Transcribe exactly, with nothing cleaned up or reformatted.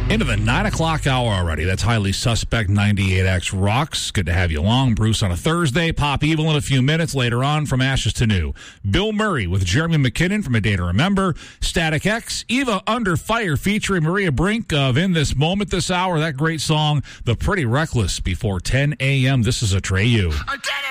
Into the nine o'clock hour already. That's Highly Suspect ninety-eight X Rocks. Good to have you along. Bruce on a Thursday. Pop Evil in a few minutes later on from Ashes to New. Bill Murray with Jeremy McKinnon from A Day to Remember. Static X. Eva Under Fire featuring Maria Brink of In This Moment this hour. That great song, The Pretty Reckless, before ten a.m. This is Atreyu. I did it!